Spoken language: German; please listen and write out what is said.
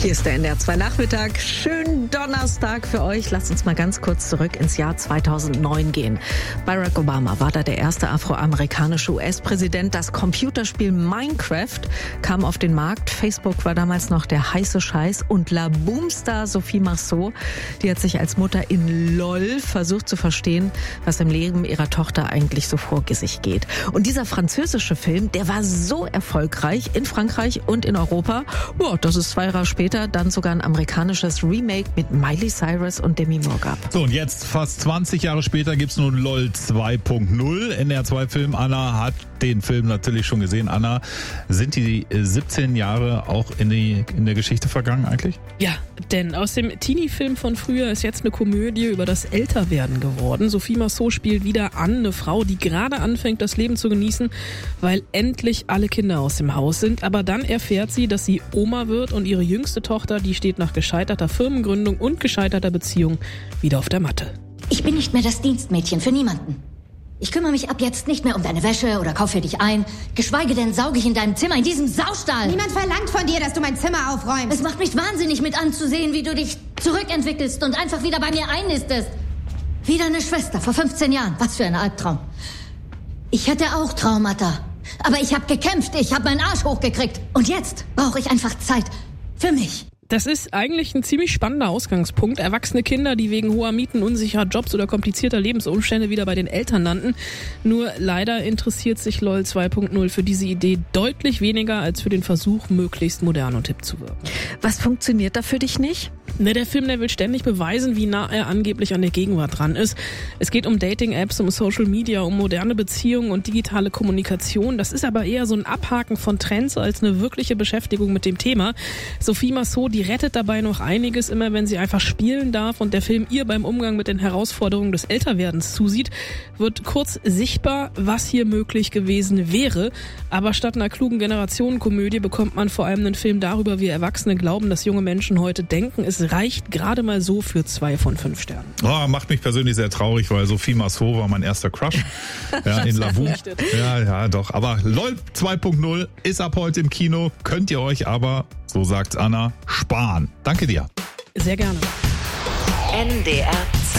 Hier ist der NDR 2 Nachmittag. Schönen Donnerstag für euch. Lasst uns mal ganz kurz zurück ins Jahr 2009 gehen. Barack Obama war da der erste afroamerikanische US-Präsident. Das Computerspiel Minecraft kam auf den Markt. Facebook war damals noch der heiße Scheiß. Und La Boomstar Sophie Marceau, die hat sich als Mutter in LOL versucht zu verstehen, was im Leben ihrer Tochter eigentlich so vor sich geht. Und dieser französische Film, der war so erfolgreich in Frankreich und in Europa, dass es 2 Jahre später dann sogar ein amerikanisches Remake mit Miley Cyrus und Demi Moore gab. So, und jetzt, fast 20 Jahre später, gibt's nun LOL 2.0. NDR 2 Film. Anna hat den Film natürlich schon gesehen. Anna, sind die 17 Jahre auch in der Geschichte vergangen eigentlich? Ja, denn aus dem Teenie-Film von früher ist jetzt eine Komödie über das Älterwerden geworden. Sophie Marceau spielt wieder an, eine Frau, die gerade anfängt, das Leben zu genießen, weil endlich alle Kinder aus dem Haus sind. Aber dann erfährt sie, dass sie Oma wird und ihre jüngste Tochter, die steht nach gescheiterter Firmengründung und gescheiterter Beziehung wieder auf der Matte. Ich bin nicht mehr das Dienstmädchen für niemanden. Ich kümmere mich ab jetzt nicht mehr um deine Wäsche oder kaufe für dich ein. Geschweige denn sauge ich in deinem Zimmer, in diesem Saustall. Niemand verlangt von dir, dass du mein Zimmer aufräumst. Es macht mich wahnsinnig mit anzusehen, wie du dich zurückentwickelst und einfach wieder bei mir einnistest. Wie deine Schwester vor 15 Jahren. Was für ein Albtraum. Ich hatte auch Traumata. Aber ich habe gekämpft, ich habe meinen Arsch hochgekriegt. Und jetzt brauche ich einfach Zeit für mich. Das ist eigentlich ein ziemlich spannender Ausgangspunkt. Erwachsene Kinder, die wegen hoher Mieten, unsicherer Jobs oder komplizierter Lebensumstände wieder bei den Eltern landen. Nur leider interessiert sich LOL 2.0 für diese Idee deutlich weniger als für den Versuch, möglichst modern und hip zu wirken. Was funktioniert da für dich nicht? Der Film, der will ständig beweisen, wie nah er angeblich an der Gegenwart dran ist. Es geht um Dating-Apps, um Social Media, um moderne Beziehungen und digitale Kommunikation. Das ist aber eher so ein Abhaken von Trends als eine wirkliche Beschäftigung mit dem Thema. Sophie Marceau, die rettet dabei noch einiges, immer wenn sie einfach spielen darf und der Film ihr beim Umgang mit den Herausforderungen des Älterwerdens zusieht, wird kurz sichtbar, was hier möglich gewesen wäre. Aber statt einer klugen Generationenkomödie bekommt man vor allem einen Film darüber, wie Erwachsene glauben, dass junge Menschen heute denken. Es reicht gerade mal so für 2 von 5 Sternen. Macht mich persönlich sehr traurig, weil Sophie Marceau war mein erster Crush. Ja, in La Boomstar. Ja, doch. Aber LOL 2.0 ist ab heute im Kino. Könnt ihr euch aber, so sagt Anna, sparen. Danke dir. Sehr gerne. NDR 2